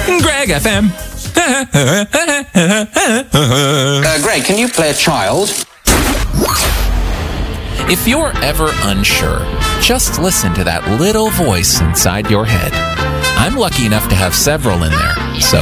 Greg FM. Greg, can you play a child? If you're ever unsure, just listen to that little voice inside your head. I'm lucky enough to have several in there.